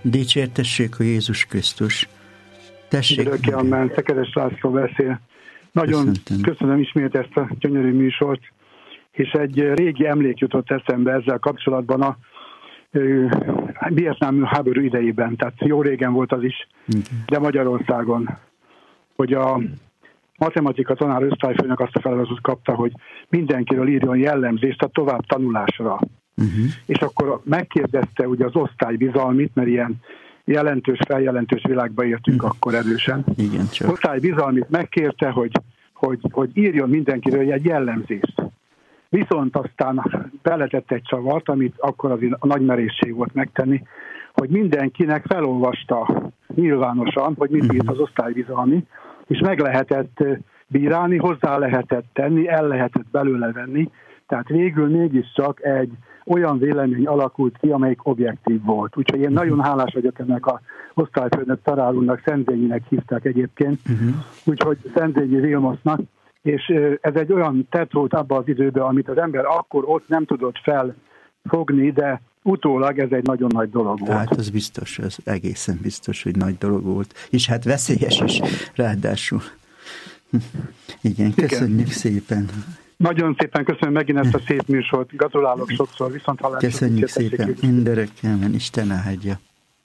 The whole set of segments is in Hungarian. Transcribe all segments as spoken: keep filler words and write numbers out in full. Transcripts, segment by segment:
Dicsértessék a Jézus Krisztus. Tessék. Örökké amen, Szekeres László beszél. Nagyon köszöntöm. Köszönöm ismét ezt a gyönyörű műsort, és egy régi emlék jutott eszembe ezzel kapcsolatban a vietnámi háború idejében, tehát jó régen volt az is, de Magyarországon, hogy a matematika tanár osztályfőnök azt a feladatot kapta, hogy mindenkiről írjon jellemzést a tovább tanulásra. Uh-huh. És akkor megkérdezte ugye az osztály bizalmit, mert ilyen jelentős, feljelentős világba értünk uh-huh. akkor erősen. Igen, csak. Osztály bizalmit megkérte, hogy, hogy, hogy írjon mindenkiről egy jellemzést. Viszont aztán beletett egy csavart, amit akkor az a nagy merészség volt megtenni, hogy mindenkinek felolvasta nyilvánosan, hogy mit írt az osztálybizalmi, és meg lehetett bírálni, hozzá lehetett tenni, el lehetett belőle venni, tehát végül mégiscsak egy olyan vélemény alakult ki, amelyik objektív volt. Úgyhogy én nagyon hálás vagyok ennek az osztályfőnök Tarár úrnak, Szentzényinek hívták egyébként, uh-huh. úgyhogy Szentzényi Vilmosznak, és ez egy olyan tett volt abban az időben, amit az ember akkor ott nem tudott felfogni, de utólag ez egy nagyon nagy dolog volt. Hát az biztos, az egészen biztos, hogy nagy dolog volt. És hát veszélyes is, ráadásul. Igen, köszönjük Igen. szépen. Nagyon szépen köszönöm megint ezt a szép műsort. Gratulálok sokszor, viszont hallásra. Köszönjük szépen, mindörökké, Isten áldja.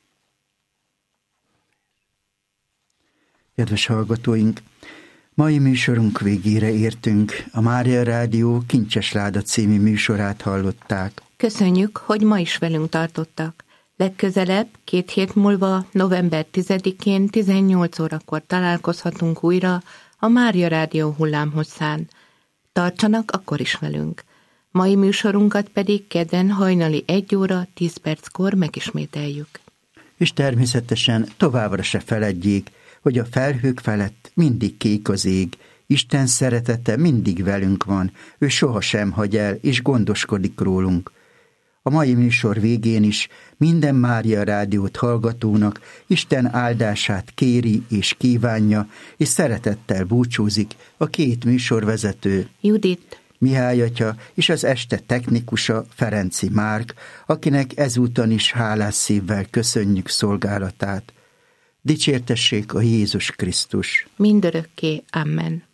Kedves hallgatóink, mai műsorunk végére értünk. A Mária Rádió Kincses Láda című műsorát hallották. Köszönjük, hogy ma is velünk tartottak. Legközelebb, két hét múlva, november tizedikén tizennyolc órakor találkozhatunk újra a Mária Rádió hullámhosszán. Tartsanak akkor is velünk. Mai műsorunkat pedig kedden hajnali egy óra tíz perckor megismételjük. És természetesen továbbra se feledjék, hogy a felhők felett mindig kék az ég, Isten szeretete mindig velünk van, ő sohasem hagy el, és gondoskodik rólunk. A mai műsor végén is minden Mária Rádiót hallgatónak Isten áldását kéri és kívánja, és szeretettel búcsúzik a két műsorvezető, Judit, Mihály atya és az este technikusa, Ferenci Márk, akinek ezúton is hálás szívvel köszönjük szolgálatát. Dicsértessék a Jézus Krisztus. Mindörökké. Amen.